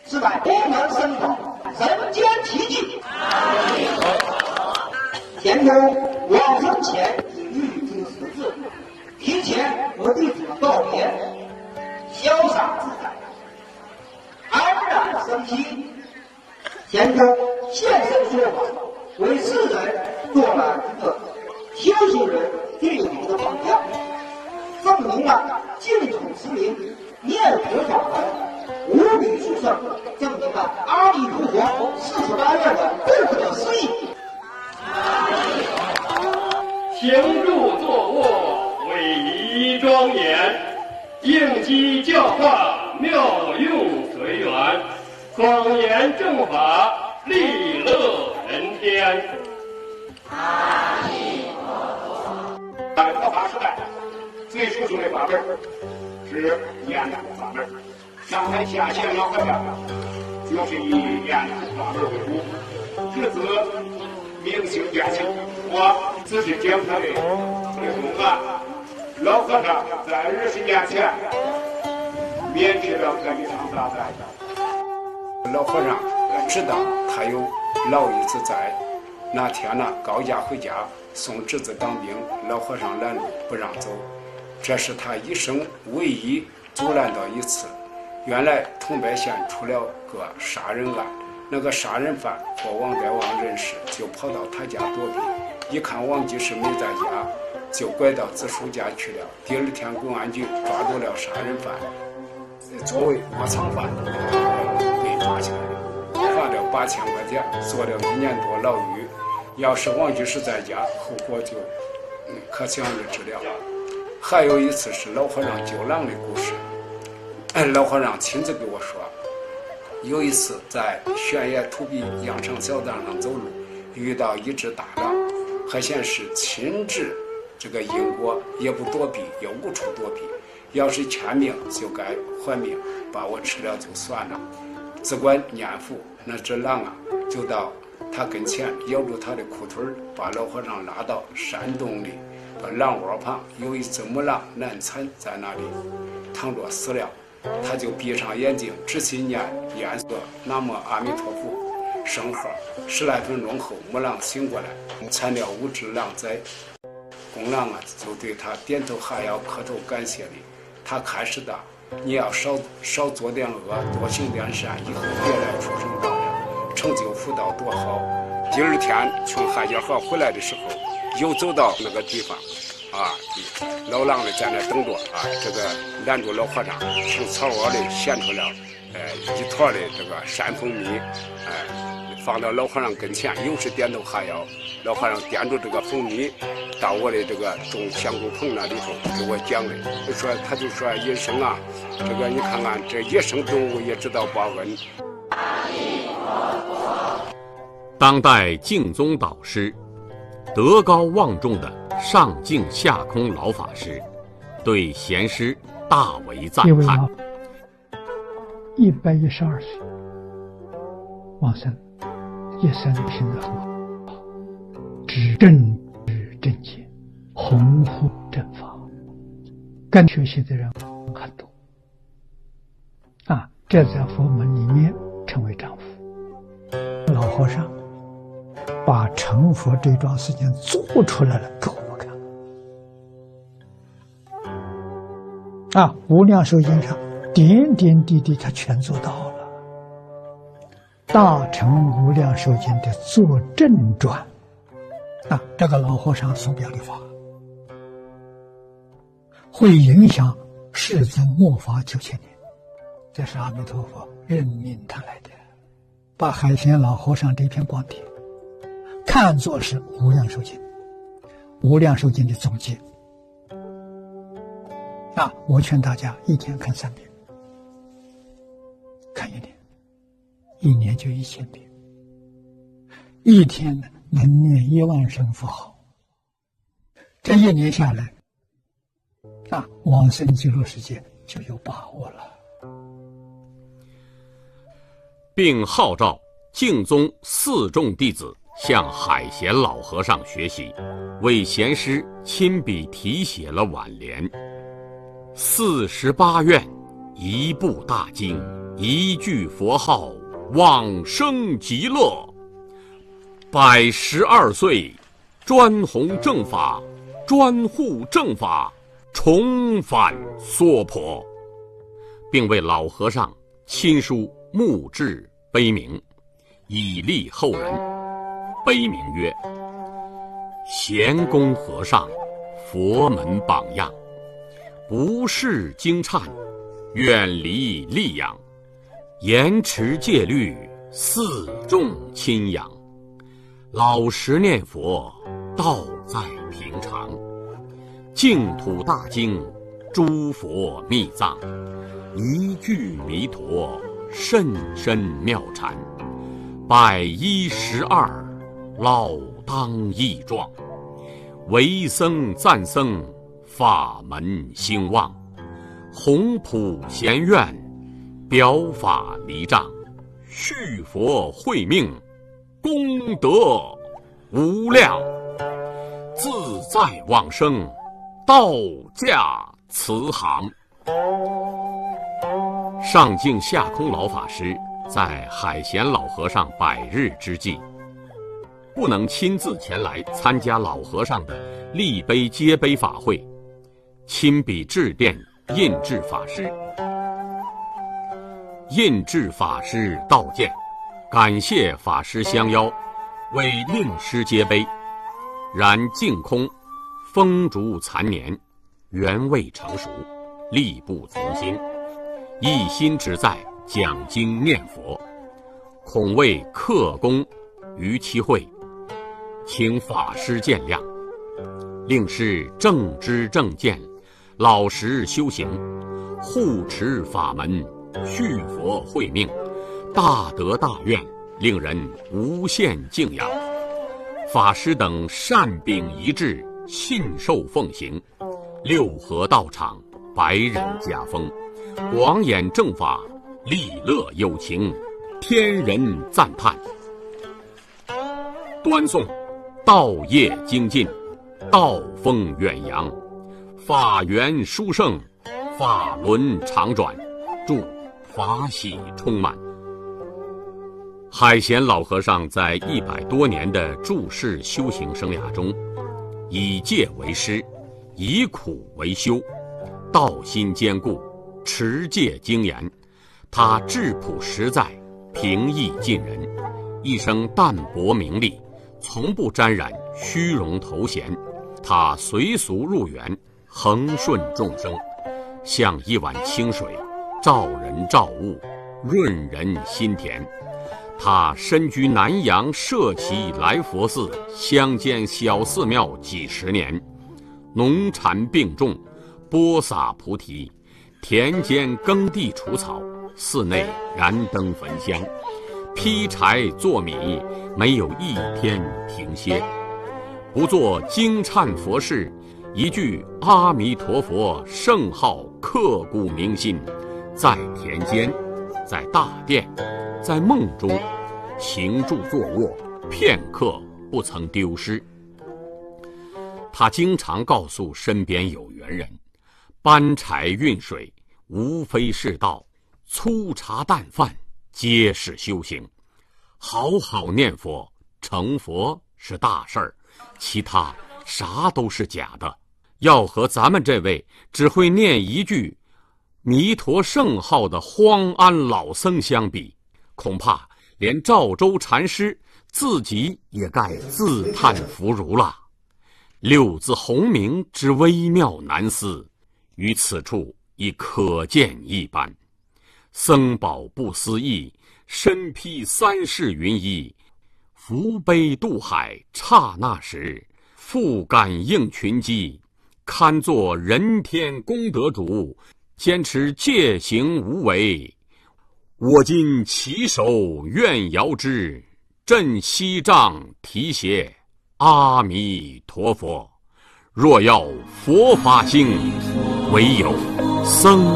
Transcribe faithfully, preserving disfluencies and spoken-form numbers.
是在我们身后人间奇迹。天空往生前玉经十字，提前和弟子们告别，潇洒自在，安然生息。天空现身说法，为世人做了一个修行人最好的榜样，证明了净土持名念佛法门无比殊胜，证明了阿弥陀佛四十八愿的不可思议。 行住坐卧，威仪庄严，应机教化，妙用随缘，庄严正法，利乐人天。 阿弥陀佛。 在佛法时代，最殊胜的法门是念佛法门。上台下线老和尚就是以念佛法门为主，至此明星变性。我只是讲他的内容啊。老和尚在二十年前免去了这一场大灾。老和尚知道他有老一子在，那天呢，高家回家送侄子当兵，老和尚拦路不让走，这是他一生唯一阻拦到一次。原来桐柏县出了个杀人案，那个杀人犯和王德旺认识，就跑到他家躲避，一看王居士没在家，就拐到子叔家去了。第二天公安局抓住了杀人犯，作为窝藏犯被抓起来了，罚了八千块钱，坐了一年多牢狱。要是王居士在家，后果就可想而知了。还有一次是老和尚救狼的故事，老和尚亲自给我说，有一次在悬崖土壁羊肠小道上走路，遇到一只大狼，还显示亲治这个因果，也不躲避，也无处躲避。要是欠命就该还命，把我吃了就算了。只管念佛，那只狼啊，就到他跟前咬住他的裤腿，把老和尚拉到山洞里。把狼窝旁有一只母狼难产在那里躺着死了，他就闭上眼睛，直起念念诵南无阿弥陀佛圣号。十来分钟后，母狼醒过来，产了五只狼崽。公狼啊，就对他点头哈腰，磕头感谢礼。他开始的，你要少少做点恶，多行点善，以后别来出生道了，成就福道多好。第二天从海家河回来的时候，又走到那个地方，啊，老狼呢在那等着啊，这个拦住老和尚，从草窝里衔出了，呃，一坨的这个山蜂蜜，哎、呃，放到老和尚跟前，又是点头哈腰。老和尚掂住这个蜂蜜，到我的这个种香菇棚那里头给我讲的，就说他就说医生啊，这个你看看这野生动物也知道报恩。 当代净宗导师。德高望重的上净下空老法师对贤师大为赞叹。 一百一十二岁往生，一生品德很好，知正知正见，弘护正法，跟学习的人很多啊，这在佛门里面称为丈夫。老和尚把成佛这桩事情做出来了给我们看啊！无量寿经上点点滴滴他全做到了。大乘无量寿经的作正传啊，这个老和尚所表的法会影响世尊末法九千年，这是阿弥陀佛任命他来的，把海贤老和尚这篇光碟看作是无量寿经，无量寿经的总结啊！我劝大家一天看三遍，看一年，一年就一千遍，一天呢能念一万声佛号，这一年下来，啊，往生极乐世界就有把握了。 并号召净宗四众弟子向海贤老和尚学习，为贤师亲笔题写了挽联：四十八愿，一部大经， 一句佛号往生极乐。百十二岁专弘正法，专护正法，重返娑婆，并为老和尚亲书墓志碑铭，以利后人。碑铭曰：贤公和尚，佛门榜样，不事经忏，远离戾养，严持戒律，四众亲仰，老实念佛，道在平常，净土大经，诸佛密藏，一句弥陀，甚深妙禅，百一十二，老当益壮，为僧赞僧，法门兴旺，弘普贤愿，表法离障，续佛慧命，功德无量，自在往生，道驾慈航。上净下空老法师在海贤老和尚百日之际，不能亲自前来参加老和尚的立碑接碑法会，亲笔致电印制法师。印制法师道见，感谢法师相邀，为令师接碑。然净空风烛残年，原未成熟，力不从心，一心只在讲经念佛，恐为克功于其会，请法师见谅。令师正知正见，老实修行，护持法门，续佛慧命，大德大愿，令人无限敬仰。法师等善秉一致，信受奉行，六合道场，百人家风，广演正法，利乐有情，天人赞叹。端诵道业精进，道风远扬，法源殊胜，法轮常转，祝法喜充满。海贤老和尚在一百多年的住世修行生涯中，以戒为师，以苦为修，道心坚固，持戒精严。他质朴实在，平易近人，一生淡泊名利，从不沾染虚荣头衔。他随俗入园，恒顺众生，像一碗清水，照人照物，润人心田。他身居南阳社稷来佛寺乡间小寺庙几十年，农禅并种，播撒菩提，田间耕地除草，寺内燃灯焚香，劈柴做米，没有一天停歇。不做经忏佛事，一句阿弥陀佛圣号刻骨铭心，在田间，在大殿，在梦中，行住坐卧，片刻不曾丢失。他经常告诉身边有缘人，搬柴运水无非是道，粗茶淡饭皆是修行。好好念佛，成佛是大事儿，其他啥都是假的。要和咱们这位只会念一句弥陀圣号的荒安老僧相比，恐怕连赵州禅师自己也该自叹弗如了。六字洪名之微妙难思，于此处亦可见一斑。僧宝不思议，身披三世云衣，扶悲渡海，刹那时，复感应群机，堪作人天功德主，坚持戒行无为。我今起手愿遥之，振西杖提携阿弥陀佛。若要佛法兴，唯有僧